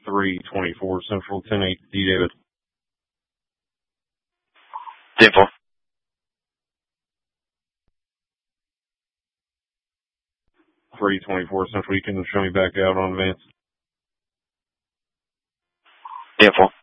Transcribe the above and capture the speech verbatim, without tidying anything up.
three twenty-four Central, ten eight D, David. ten four. three twenty-four Central, you can show me back out on advance. ten four.